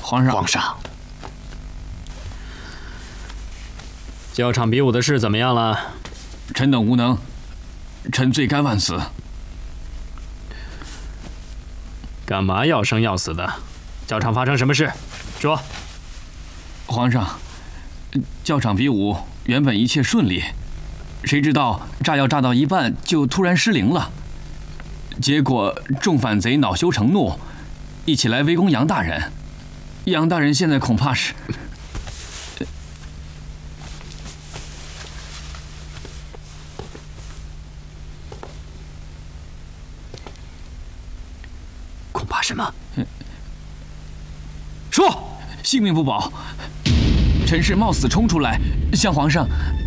皇上， 教场比武的事怎么样了？ 臣等无能，臣罪该万死。 干嘛要生要死的？教场发生什么事？说。 皇上，教场比武原本一切顺利，谁知道炸药炸到一半就突然失灵了，结果众反贼恼羞成怒，一起来围攻杨大人。杨大人现在恐怕是…… 恐怕什么？ 说，性命不保。臣是冒死冲出来，向皇上